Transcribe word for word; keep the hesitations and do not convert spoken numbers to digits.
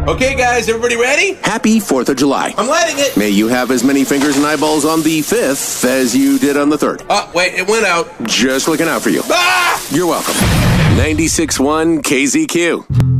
Okay, guys, everybody ready? Happy fourth of July. I'm letting it. May you have as many fingers and eyeballs on the fifth as you did on the third. Oh, wait, it went out. Just looking out for you. Ah! You're welcome. ninety-six point one K Z Q.